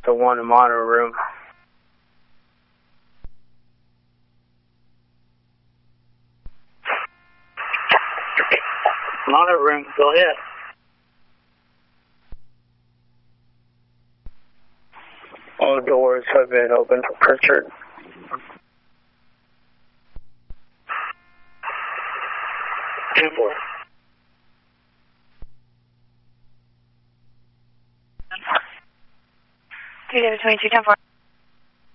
the one in monitor room. Monitor room, go ahead. All the doors have been opened for Pritchard. Ten four. David 22, 10-4.